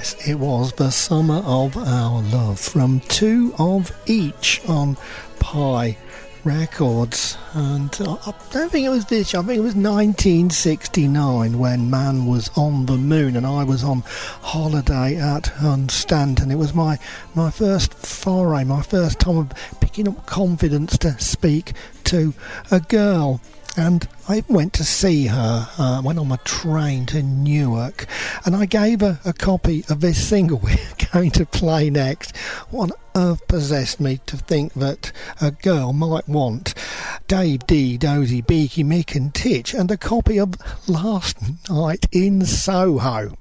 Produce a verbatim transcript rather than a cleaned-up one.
Yes, it was The Summer of Our Love from Two of Each on Pye Records. And I don't think it was this year, I think it was nineteen sixty-nine when Man Was on the Moon and I was on holiday at Hunstanton. It was my, my first foray, my first time of picking up confidence to speak to a girl. And I went to see her, uh, went on my train to Newark, and I gave her a copy of this single we're going to play next. What on earth possessed me to think that a girl might want Dave D, Dozy, Beaky, Mick and Titch and a copy of Last Night in Soho?